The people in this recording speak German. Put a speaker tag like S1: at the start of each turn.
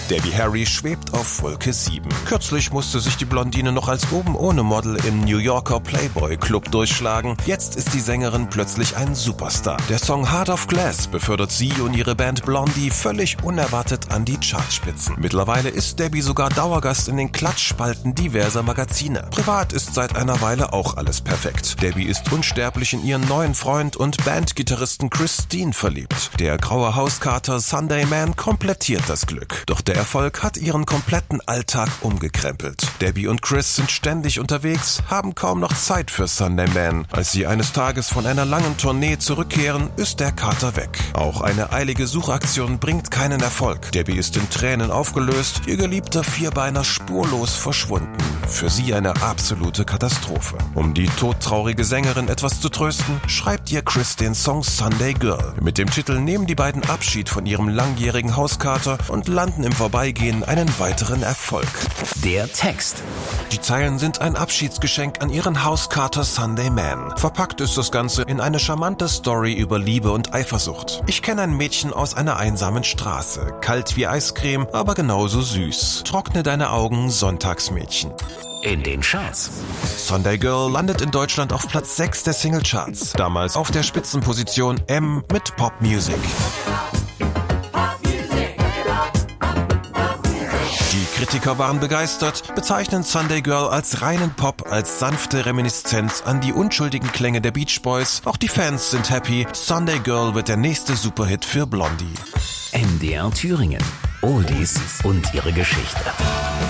S1: Debbie Harry schwebt auf Wolke 7. Kürzlich musste sich die Blondine noch als oben ohne Model im New Yorker Playboy Club durchschlagen. Jetzt ist die Sängerin plötzlich ein Superstar. Der Song Heart of Glass befördert sie und ihre Band Blondie völlig unerwartet an die Chartspitzen. Mittlerweile ist Debbie sogar Dauergast in den Klatschspalten diverser Magazine. Privat ist seit einer Weile auch alles perfekt. Debbie ist unsterblich in ihren neuen Freund und Bandgitarristen Chris Steen verliebt. Der graue Hauskater Sunday Man komplettiert das Glück. Doch der Erfolg hat ihren kompletten Alltag umgekrempelt. Debbie und Chris sind ständig unterwegs, haben kaum noch Zeit für Sunday Man. Als sie eines Tages von einer langen Tournee zurückkehren, ist der Kater weg. Auch eine eilige Suchaktion bringt keinen Erfolg. Debbie ist in Tränen aufgelöst, ihr geliebter Vierbeiner spurlos verschwunden. Für sie eine absolute Katastrophe. Um die todtraurige Sängerin etwas zu trösten, schreibt ihr Chris den Song Sunday Girl. Mit dem Titel nehmen die beiden Abschied von ihrem langjährigen Hauskater und landen im Vorbeigehen einen weiteren Erfolg.
S2: Der Text.
S1: Die Zeilen sind ein Abschiedsgeschenk an ihren Hauskater Sunday Man. Verpackt ist das Ganze in eine charmante Story über Liebe und Eifersucht. Ich kenne ein Mädchen aus einer einsamen Straße. Kalt wie Eiscreme, aber genauso süß. Trockne deine Augen, Sonntagsmädchen.
S2: In den Charts.
S1: Sunday Girl landet in Deutschland auf Platz 6 der Singlecharts. Damals auf der Spitzenposition M mit Pop Music. Die Kritiker waren begeistert, bezeichnen Sunday Girl als reinen Pop, als sanfte Reminiszenz an die unschuldigen Klänge der Beach Boys. Auch die Fans sind happy. Sunday Girl wird der nächste Superhit für Blondie.
S2: MDR Thüringen. Oldies und ihre Geschichte.